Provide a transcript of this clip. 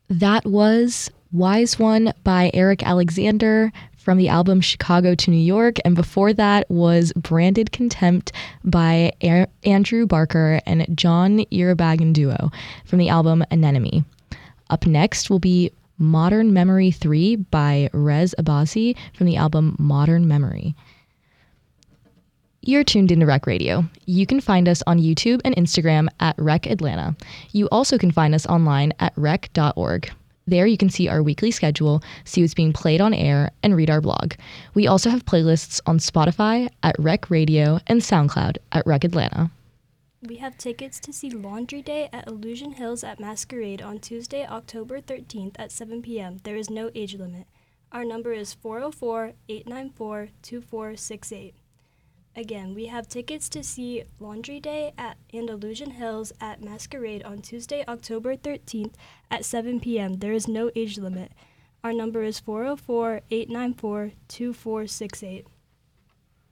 That was Wise One by Eric Alexander from the album Chicago to New York. And before that was Branded Contempt by Andrew Barker and John Iribagan Duo from the album Anemone. Up next will be Modern Memory 3 by Rez Abbasi from the album Modern Memory. You're tuned into Rec Radio. You can find us on YouTube and Instagram at Rec Atlanta. You also can find us online at rec.org. There you can see our weekly schedule, see what's being played on air, and read our blog. We also have playlists on Spotify at Rec Radio and SoundCloud at Rec Atlanta. We have tickets to see Laundry Day at Illusion Hills at Masquerade on Tuesday, October 13th at 7 p.m. There is no age limit. Our number is 404-894-2468. Again, we have tickets to see Laundry Day and Illusion Hills at Masquerade on Tuesday, October 13th at 7 p.m. There is no age limit. Our number is 404-894-2468.